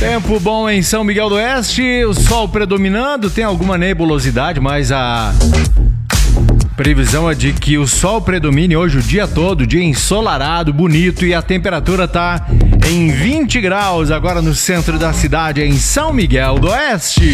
Tempo bom em São Miguel do Oeste, o sol predominando, tem alguma nebulosidade, mas a previsão é de que o sol predomine hoje o dia todo, dia ensolarado, bonito, e a temperatura tá em 20 graus agora no centro da cidade, em São Miguel do Oeste.